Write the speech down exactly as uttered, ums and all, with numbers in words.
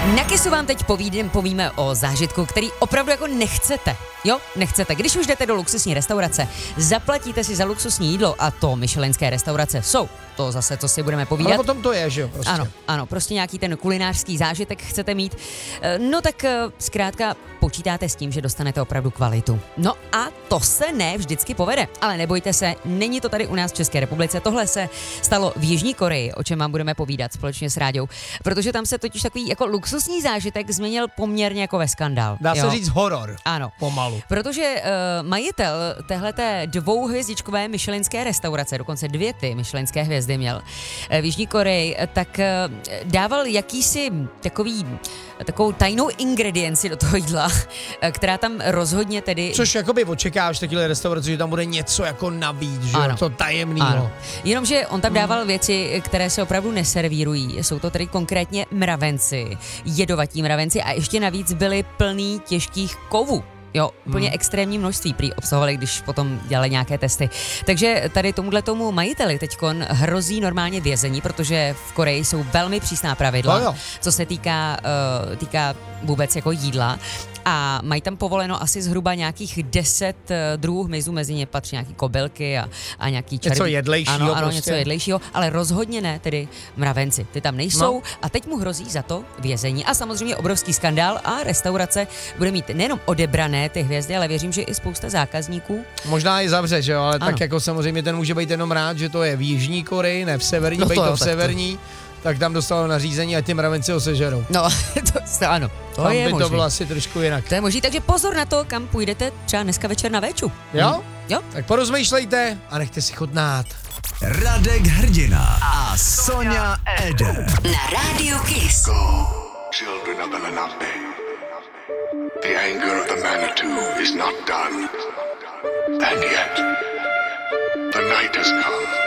Na Kissu vám teď povídem, povíme o zážitku, který opravdu jako nechcete. Jo, nechcete. Když už jdete do luxusní restaurace, zaplatíte si za luxusní jídlo a to michelinské restaurace jsou. To zase, co si budeme povídat. Ale potom to je, že jo? Prostě. Ano, ano, prostě nějaký ten kulinářský zážitek chcete mít. No tak zkrátka počítáte s tím, že dostanete opravdu kvalitu. No a to se ne vždycky povede. Ale nebojte se, není to tady u nás v České republice. Tohle se stalo v Jižní Koreji, o čem vám budeme povídat společně s Ráďou. Protože tam se totiž takový jako luxusní zážitek změnil poměrně jako ve skandál. Dá jo? se říct horor. Ano. Pomalu. Protože uh, majitel téhleté dvouhvězdičkové michelinské restaurace, dokonce dvě ty michelinské hvězdy měl v Jižní Koreji, tak uh, dával jakýsi takový, takovou tajnou ingredienci do toho jídla, která tam rozhodně tedy... Což jakoby očekáváš takové restauraci, že tam bude něco jako navíc, že ano. jo, to tajemného. Ano. Jenomže on tam dával věci, které se opravdu neservírují. Jsou to tedy konkrétně mravenci, jedovatí mravenci a ještě navíc byly plný těžkých kovů. Jo, úplně hmm. extrémní množství prý obsahovali, když potom dělali nějaké testy. Takže tady tomuhle tomu majiteli teďkon hrozí normálně vězení, protože v Koreji jsou velmi přísná pravidla, no co se týká, uh, týká vůbec jako jídla. A mají tam povoleno asi zhruba nějakých deset uh, druhů hmyzu, mezi ně patří nějaký kobylky a, a nějaký červí. Něco jedlejšího Ano, ano, prostě. něco jedlejšího, ale rozhodně ne tedy mravenci. Ty tam nejsou no. A teď mu hrozí za to vězení. A samozřejmě obrovský skandál a restaurace bude mít nejenom odebrané ty hvězdy, ale věřím, že i spousta zákazníků. Možná i zavře, že jo, ale ano. tak jako samozřejmě ten může být jenom rád, že to je v Jižní Koreji, ne v severní, no bej to, to jo, v tak severní, to. Tak tam dostalo nařízení a ty mravenci ho sežerou. No, to, to ano, to tam je by možný. to bylo asi trošku jinak. To je možný, takže pozor na to, kam půjdete třeba dneska večer na véču. Jo? Hmm. Jo? Tak porozmýšlejte a nechte si chutnát. Radek Hrdina a Sonja Eder. Na Rádiu Kiss. Go, children of the Lenape. The anger of the Manitou is not done. And yet, the night has come.